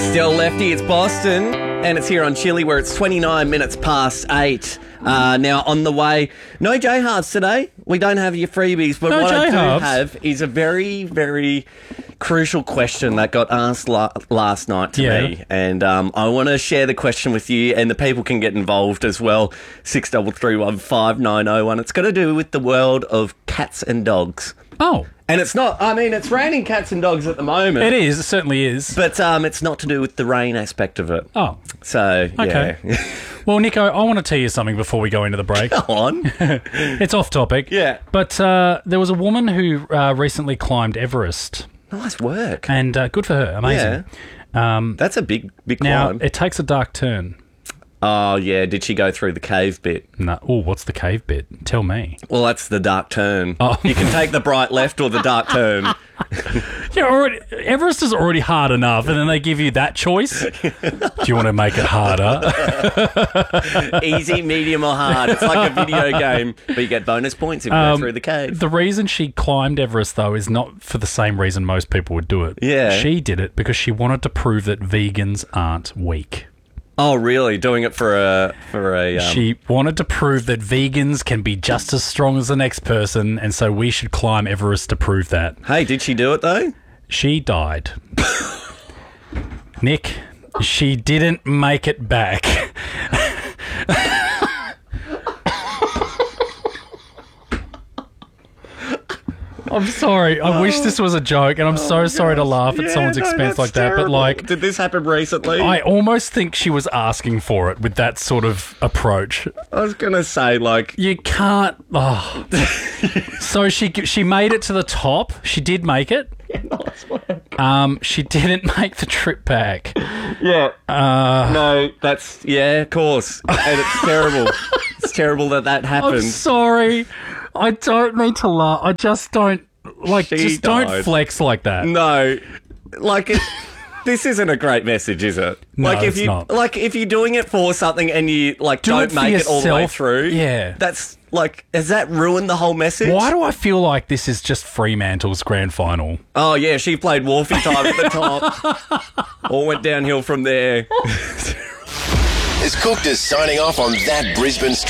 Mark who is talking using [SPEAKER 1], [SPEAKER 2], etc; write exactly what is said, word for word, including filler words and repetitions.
[SPEAKER 1] Still lefty, it's Boston, and it's here on Chili where it's twenty-nine minutes past eight. Uh, now, on the way, no J-Halves today. We don't have your freebies, but
[SPEAKER 2] No
[SPEAKER 1] what I do
[SPEAKER 2] J-Halves.
[SPEAKER 1] have is a very, very crucial question that got asked la- last night to
[SPEAKER 2] Yeah.
[SPEAKER 1] me, and um, I want to share the question with you, and the people can get involved as well. six three three one five nine zero one. It's got to do with the world of cats and dogs.
[SPEAKER 2] Oh,
[SPEAKER 1] And it's not, I mean, it's raining cats and dogs at the moment.
[SPEAKER 2] it is. It certainly is.
[SPEAKER 1] But um, it's not to do with the rain aspect of it.
[SPEAKER 2] Oh,
[SPEAKER 1] So,
[SPEAKER 2] okay.
[SPEAKER 1] yeah.
[SPEAKER 2] Well, Nico, I want to tell you something before we go into the break.
[SPEAKER 1] Go on.
[SPEAKER 2] It's off topic.
[SPEAKER 1] Yeah.
[SPEAKER 2] But uh, there was a woman who uh, recently climbed Everest,
[SPEAKER 1] Nice work.
[SPEAKER 2] and uh, good for her. Amazing. Um,
[SPEAKER 1] That's a big, big
[SPEAKER 2] now,
[SPEAKER 1] climb.
[SPEAKER 2] it takes a dark turn.
[SPEAKER 1] Oh, yeah. Did she go through the cave bit?
[SPEAKER 2] No. Oh, what's the cave bit? Tell me.
[SPEAKER 1] Well, that's the dark turn.
[SPEAKER 2] Oh.
[SPEAKER 1] You can take the bright left or the dark turn.
[SPEAKER 2] Yeah, already, Everest is already hard enough, and then they give you that choice. Do you want to make it harder?
[SPEAKER 1] Easy, medium, or hard. It's like a video game, but you get bonus points if you
[SPEAKER 2] Um,
[SPEAKER 1] go through the cave.
[SPEAKER 2] The reason she climbed Everest, though, is not for the same reason most people would do it.
[SPEAKER 1] Yeah.
[SPEAKER 2] She did it because she wanted to prove that vegans aren't weak.
[SPEAKER 1] Oh, really? Doing it for a... for a. Um,
[SPEAKER 2] She wanted to prove that vegans can be just as strong as the next person, and so we should climb Everest to prove that.
[SPEAKER 1] Hey, did she do it, though?
[SPEAKER 2] She died. Nick, she didn't make it back. I'm sorry. I wish this was a joke, and I'm so sorry to laugh at
[SPEAKER 1] Yeah,
[SPEAKER 2] someone's
[SPEAKER 1] no,
[SPEAKER 2] expense
[SPEAKER 1] that's
[SPEAKER 2] like that. But
[SPEAKER 1] terrible.
[SPEAKER 2] like,
[SPEAKER 1] Did this happen recently?
[SPEAKER 2] I almost think she was asking for it with that sort of approach.
[SPEAKER 1] I was going to say, like...
[SPEAKER 2] You can't. Oh. So she she made it to the top. She did make it. Um, she didn't make the trip back.
[SPEAKER 1] Yeah.
[SPEAKER 2] Uh,
[SPEAKER 1] No, that's... Yeah, of course. And it's terrible. It's terrible that that
[SPEAKER 2] I'm
[SPEAKER 1] happened.
[SPEAKER 2] sorry. I don't mean to laugh. I just don't like.
[SPEAKER 1] She
[SPEAKER 2] just
[SPEAKER 1] died.
[SPEAKER 2] don't flex like that.
[SPEAKER 1] No. Like, it, this isn't a great message, is it?
[SPEAKER 2] No,
[SPEAKER 1] like if
[SPEAKER 2] it's
[SPEAKER 1] you
[SPEAKER 2] not.
[SPEAKER 1] like if you're doing it for something and you like
[SPEAKER 2] Do
[SPEAKER 1] don't
[SPEAKER 2] it for
[SPEAKER 1] make it all the way
[SPEAKER 2] yourself.
[SPEAKER 1] through.
[SPEAKER 2] Yeah.
[SPEAKER 1] That's like, has that ruined the whole message?
[SPEAKER 2] Why do I feel like this is just Fremantle's grand final?
[SPEAKER 1] Oh yeah, she played Wharfie time at the top. All went downhill from there.
[SPEAKER 3] Is Cooked is signing off on that Brisbane